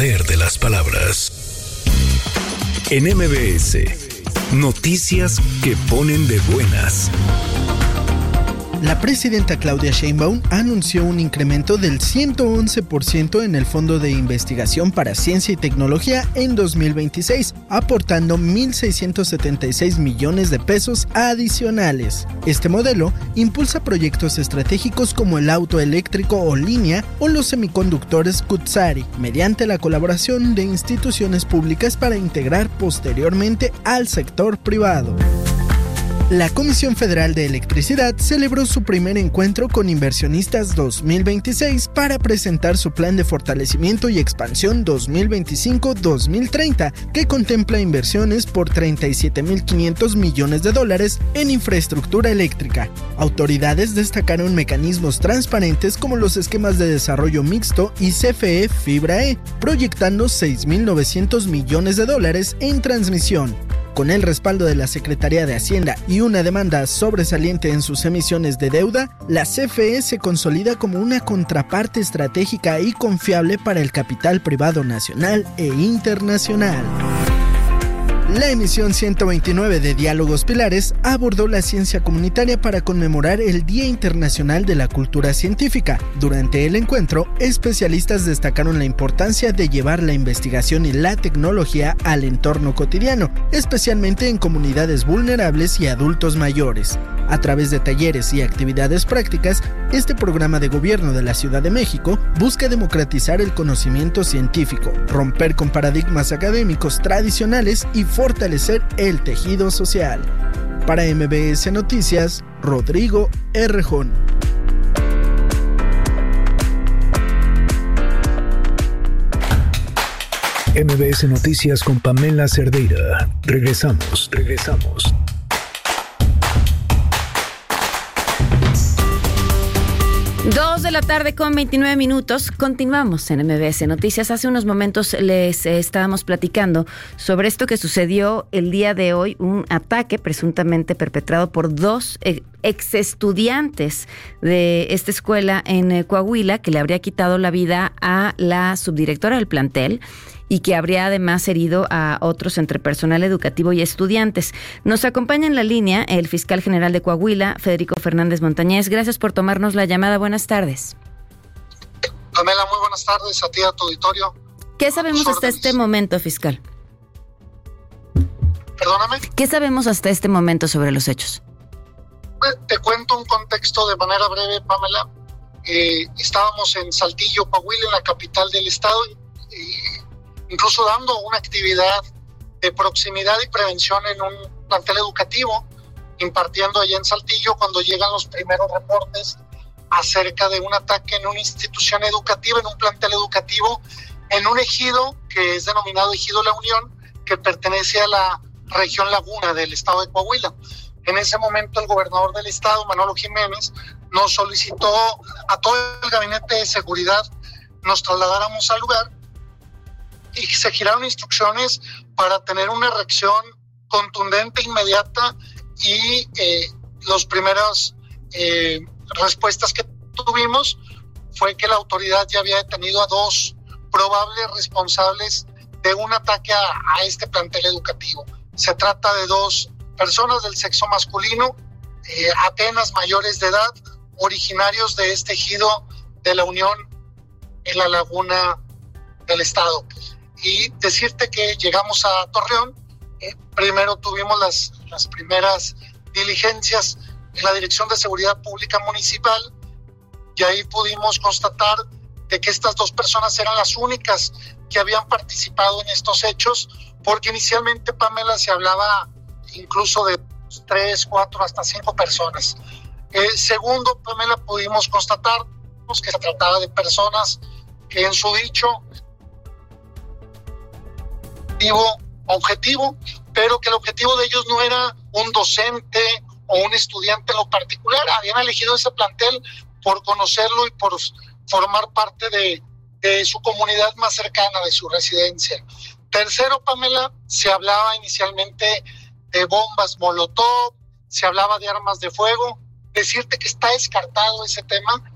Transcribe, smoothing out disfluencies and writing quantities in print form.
poder de las palabras. En MBS, noticias que ponen de buenas. La presidenta Claudia Sheinbaum anunció un incremento del 111% en el Fondo de Investigación para Ciencia y Tecnología en 2026, aportando 1,676 millones de pesos adicionales. Este modelo impulsa proyectos estratégicos como el auto eléctrico o línea o los semiconductores Cutzari, mediante la colaboración de instituciones públicas para integrar posteriormente al sector privado. La Comisión Federal de Electricidad celebró su primer encuentro con inversionistas 2026 para presentar su plan de fortalecimiento y expansión 2025-2030, que contempla inversiones por $37,500 millones en infraestructura eléctrica. Autoridades destacaron mecanismos transparentes como los esquemas de desarrollo mixto y CFE Fibra E, proyectando $6,900 millones en transmisión. Con el respaldo de la Secretaría de Hacienda y una demanda sobresaliente en sus emisiones de deuda, la CFE se consolida como una contraparte estratégica y confiable para el capital privado nacional e internacional. La emisión 129 de Diálogos Pilares abordó la ciencia comunitaria para conmemorar el Día Internacional de la Cultura Científica. Durante el encuentro, especialistas destacaron la importancia de llevar la investigación y la tecnología al entorno cotidiano, especialmente en comunidades vulnerables y adultos mayores. A través de talleres y actividades prácticas, este programa de gobierno de la Ciudad de México busca democratizar el conocimiento científico, romper con paradigmas académicos tradicionales y fortalecer el tejido social. Para MBS Noticias, Rodrigo Errejón. MBS Noticias con Pamela Cerdeira. Regresamos. 2 de la tarde con 29 minutos. Continuamos en MBS Noticias. Hace unos momentos les estábamos platicando sobre esto que sucedió el día de hoy, un ataque presuntamente perpetrado por dos ex estudiantes de esta escuela en Coahuila, que le habría quitado la vida a la subdirectora del plantel y que habría además herido a otros entre personal educativo y estudiantes. Nos acompaña en la línea el fiscal general de Coahuila, Federico Fernández Montañez. Gracias por tomarnos la llamada. Buenas tardes. Pamela, muy buenas tardes a ti y a tu auditorio. ¿Qué sabemos hasta este momento, fiscal? Perdóname. ¿Qué sabemos hasta este momento sobre los hechos? Te cuento un contexto de manera breve, Pamela. Estábamos en Saltillo, Coahuila, en la capital del estado, incluso dando una actividad de proximidad y prevención en un plantel educativo, impartiendo allá en Saltillo, cuando llegan los primeros reportes acerca de un ataque en una institución educativa, en un plantel educativo, en un ejido que es denominado Ejido La Unión, que pertenece a la región Laguna del estado de Coahuila. En ese momento el gobernador del estado, Manolo Jiménez, nos solicitó a todo el gabinete de seguridad nos trasladáramos al lugar y se giraron instrucciones para tener una reacción contundente, inmediata, y las primeras respuestas que tuvimos fue que la autoridad ya había detenido a dos probables responsables de un ataque a este plantel educativo. Se trata de dos personas del sexo masculino, apenas mayores de edad, originarios de este ejido de La Unión en la Laguna del estado. Y decirte que llegamos a Torreón, primero tuvimos las primeras diligencias en la Dirección de Seguridad Pública Municipal, y ahí pudimos constatar de que estas dos personas eran las únicas que habían participado en estos hechos, porque inicialmente, Pamela, se hablaba incluso de 3, 4, hasta 5 personas. Segundo, Pamela, pudimos constatar que se trataba de personas que en su dicho objetivo, pero que el objetivo de ellos no era un docente o un estudiante en lo particular. Habían elegido ese plantel por conocerlo y por formar parte de su comunidad más cercana, de su residencia. Tercero, Pamela, se hablaba inicialmente de bombas molotov, se hablaba de armas de fuego. Decirte que está descartado ese tema,